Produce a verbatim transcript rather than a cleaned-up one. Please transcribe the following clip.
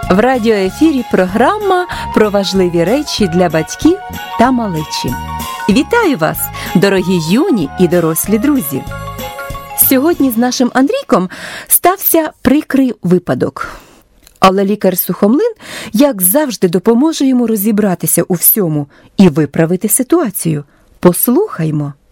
В радіоефірі програма про важливі речі для батьків та малечі. Вітаю вас, дорогі юні і дорослі друзі! Сьогодні з нашим Андрійком стався прикрий випадок. Але лікар-сухомлин, як завжди, допоможе йому розібратися у всьому і виправити ситуацію. Послухаймо.